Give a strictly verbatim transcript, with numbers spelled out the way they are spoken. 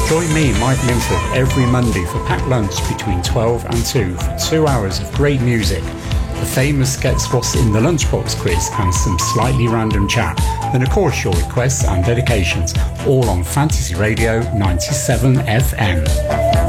Join me, Mike Linford, every Monday for packed lunch between twelve and two for two hours of great music, the famous Guess What's in the Lunchbox quiz and some slightly random chat. Then of course your requests and dedications, all on Fantasy Radio ninety-seven F M.